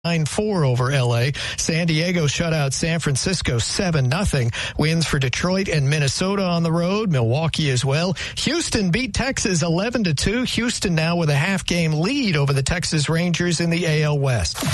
9-4 over L.A. San Diego shut out San Francisco 7-0. Wins for Detroit and Minnesota on the road. Milwaukee as well. Houston beat Texas 11-2. Houston now with a half-game lead over the Texas Rangers in the AL West.